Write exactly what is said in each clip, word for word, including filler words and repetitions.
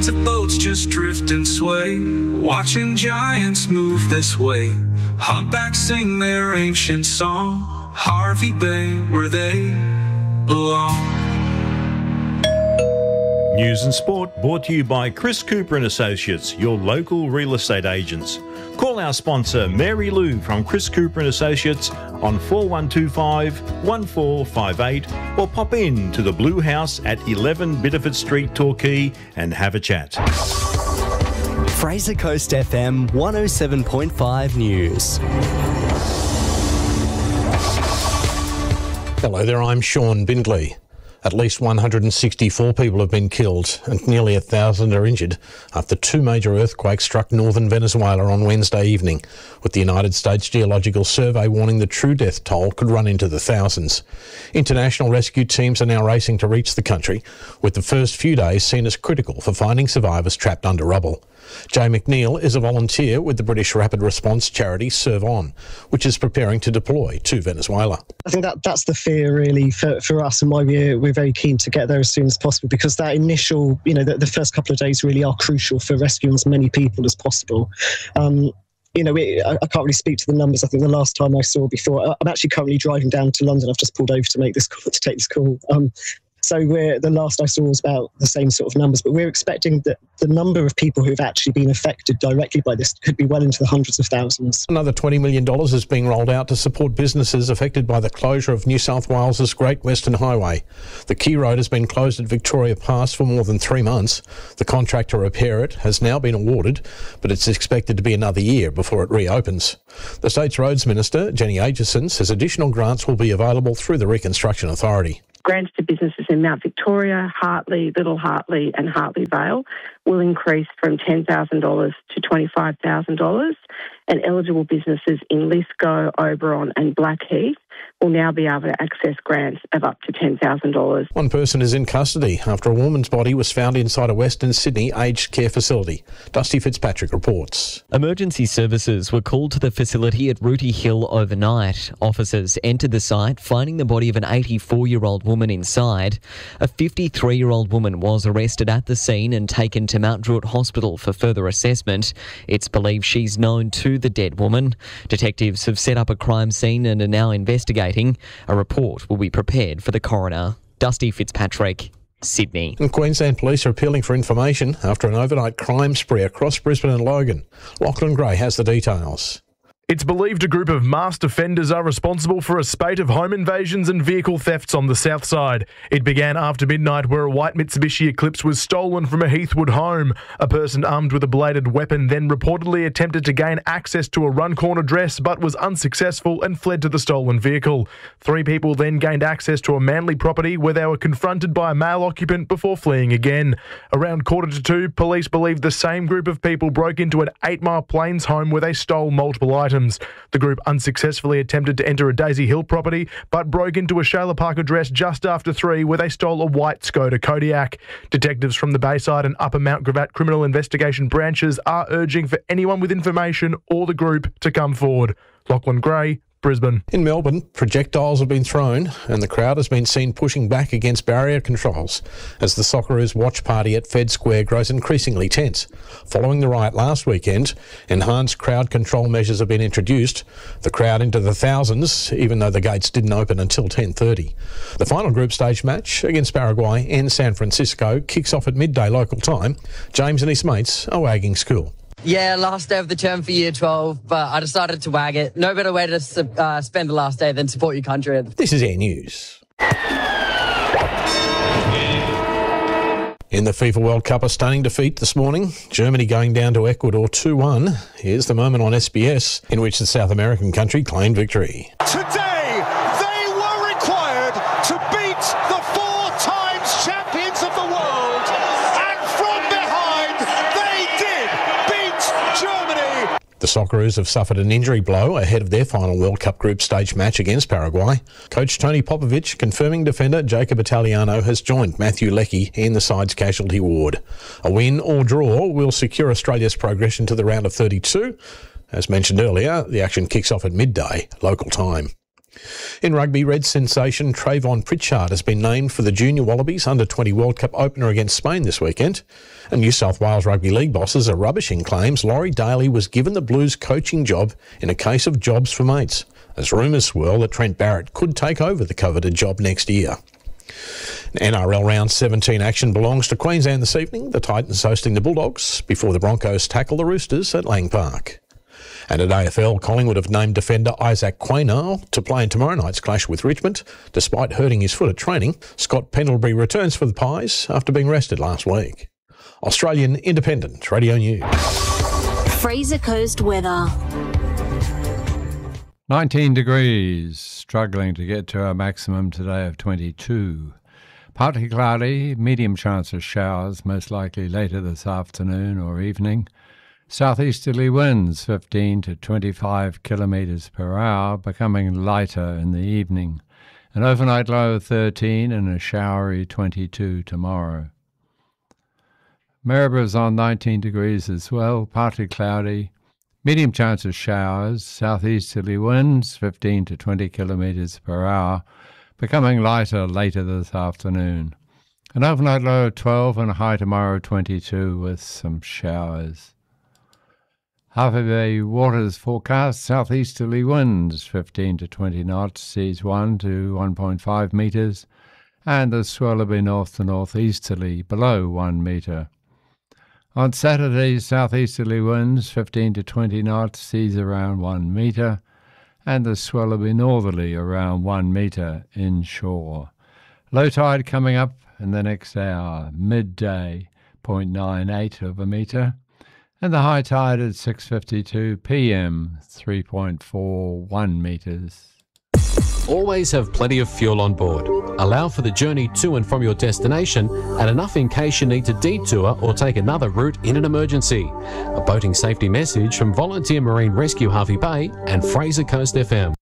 The boats just drift and sway, watching giants move this way. Humpbacks sing their ancient song, Harvey Bay, where they belong. News and sport brought to you by Chris Cooper and Associates, your local real estate agents. Call our sponsor Mary Lou from Chris Cooper and Associates on four one two five, one four five eight or pop in to the Blue House at eleven Biddeford Street, Torquay and have a chat. Fraser Coast F M one oh seven point five News. Hello there, I'm Sean Bindley. At least one hundred sixty-four people have been killed and nearly one thousand are injured after two major earthquakes struck northern Venezuela on Wednesday evening, with the United States Geological Survey warning the true death toll could run into the thousands. International rescue teams are now racing to reach the country, with the first few days seen as critical for finding survivors trapped under rubble. Jay McNeil is a volunteer with the British rapid response charity Serve On, which is preparing to deploy to Venezuela. I think that that's the fear really for, for us, and why we're, we're very keen to get there as soon as possible, because that initial, you know, the, the first couple of days really are crucial for rescuing as many people as possible. Um, You know, we, I, I can't really speak to the numbers. I think the last time I saw before, I'm actually currently driving down to London. I've just pulled over to make this call, to take this call. Um, so we're, the last I saw was about the same sort of numbers, but we're expecting that the number of people who've actually been affected directly by this could be well into the hundreds of thousands. Another twenty million dollars is being rolled out to support businesses affected by the closure of New South Wales's Great Western Highway. The key road has been closed at Victoria Pass for more than three months. The contract to repair it has now been awarded, but it's expected to be another year before it reopens. The state's Roads Minister, Jenny Aitchison, says additional grants will be available through the Reconstruction Authority. Grants to businesses in Mount Victoria, Hartley, Little Hartley and Hartley Vale will increase from ten thousand dollars to twenty-five thousand dollars, and eligible businesses in Lithgow, Oberon and Blackheath will now be able to access grants of up to ten thousand dollars. One person is in custody after a woman's body was found inside a Western Sydney aged care facility. Dusty Fitzpatrick reports. Emergency services were called to the facility at Rooty Hill overnight. Officers entered the site, finding the body of an eighty-four-year-old woman inside. A fifty-three-year-old woman was arrested at the scene and taken to Mount Druitt Hospital for further assessment. It's believed she's known to the dead woman. Detectives have set up a crime scene and are now investigating. A report will be prepared for the coroner. Dusty Fitzpatrick, Sydney. And Queensland Police are appealing for information after an overnight crime spree across Brisbane and Logan. Lachlan Gray has the details. It's believed a group of masked offenders are responsible for a spate of home invasions and vehicle thefts on the south side. It began after midnight, where a white Mitsubishi Eclipse was stolen from a Heathwood home. A person armed with a bladed weapon then reportedly attempted to gain access to a Runcorn address but was unsuccessful and fled to the stolen vehicle. Three people then gained access to a Manly property where they were confronted by a male occupant before fleeing again. Around quarter to two, police believe the same group of people broke into an Eight Mile Plains home where they stole multiple items. The group unsuccessfully attempted to enter a Daisy Hill property, but broke into a Shayla Park address just after three, where they stole a white Skoda Kodiak. Detectives from the Bayside and Upper Mount Gravatt criminal investigation branches are urging for anyone with information or the group to come forward. Lachlan Gray, Brisbane. In Melbourne, projectiles have been thrown and the crowd has been seen pushing back against barrier controls as the Socceroos watch party at Fed Square grows increasingly tense. Following the riot last weekend, enhanced crowd control measures have been introduced. The crowd into the thousands, even though the gates didn't open until ten thirty. The final group stage match against Paraguay in San Francisco kicks off at midday local time. James and his mates are wagging school. Yeah, last day of the term for year twelve, but I decided to wag it. No better way to uh, spend the last day than support your country. This is Air News. In the FIFA World Cup, a stunning defeat this morning. Germany going down to Ecuador two one. Here's the moment on S B S in which the South American country claimed victory. Today, they were required to beat the four times champions of the world. And from behind, they did beat Germany. The Socceroos have suffered an injury blow ahead of their final World Cup group stage match against Paraguay. Coach Tony Popovic confirming defender Jacob Italiano has joined Matthew Leckie in the side's casualty ward. A win or draw will secure Australia's progression to the round of thirty-two. As mentioned earlier, the action kicks off at midday, local time. In rugby, Red sensation Trayvon Pritchard has been named for the Junior Wallabies under twenty World Cup opener against Spain this weekend. And New South Wales Rugby League bosses are rubbishing claims Laurie Daly was given the Blues coaching job in a case of jobs for mates, as rumours swirl that Trent Barrett could take over the coveted job next year. N R L Round seventeen action belongs to Queensland this evening, the Titans hosting the Bulldogs before the Broncos tackle the Roosters at Lang Park. And at A F L, Collingwood have named defender Isaac Quaynor to play in tomorrow night's clash with Richmond. Despite hurting his foot at training, Scott Pendlebury returns for the Pies after being rested last week. Australian Independent Radio News. Fraser Coast weather. nineteen degrees, struggling to get to our maximum today of twenty-two. Partly cloudy, medium chance of showers, most likely later this afternoon or evening. Southeasterly winds fifteen to twenty-five kilometres per hour, becoming lighter in the evening. An overnight low of thirteen and a showery twenty-two tomorrow. Maryborough's on nineteen degrees as well, partly cloudy. Medium chance of showers, southeasterly winds fifteen to twenty kilometres per hour, becoming lighter later this afternoon. An overnight low of twelve and a high tomorrow twenty-two with some showers. Harvey Bay waters forecast southeasterly winds fifteen to twenty knots, seas one to one point five metres, and the swell will be north to northeasterly below one metre. On Saturday, southeasterly winds fifteen to twenty knots, seas around one metre, and the swell will be northerly around one metre inshore. Low tide coming up in the next hour, midday, zero point nine eight of a metre, and the high tide at six fifty-two p m, three point four one metres. Always have plenty of fuel on board. Allow for the journey to and from your destination and enough in case you need to detour or take another route in an emergency. A boating safety message from Volunteer Marine Rescue Harvey Bay and Fraser Coast F M.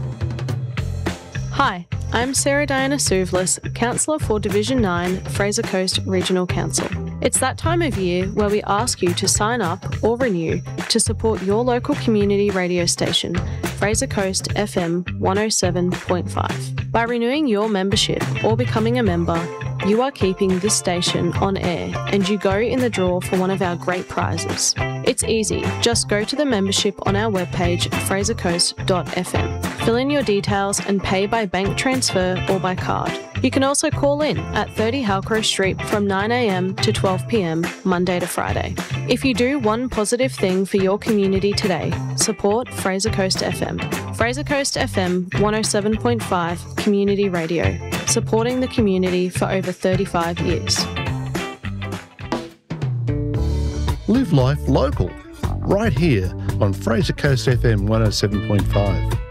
Hi, I'm Sarah Diana Souvlis, Councillor for Division nine, Fraser Coast Regional Council. It's that time of year where we ask you to sign up or renew to support your local community radio station, Fraser Coast F M one oh seven point five. By renewing your membership or becoming a member, you are keeping this station on air and you go in the draw for one of our great prizes. It's easy. Just go to the membership on our webpage, fraser coast dot f m. Fill in your details and pay by bank transfer or by card. You can also call in at thirty Halcrow Street from nine a m to twelve p m Monday to Friday. If you do one positive thing for your community today, support Fraser Coast F M. Fraser Coast F M one oh seven point five Community Radio, supporting the community for over thirty-five years. Live life local, right here on Fraser Coast F M one oh seven point five.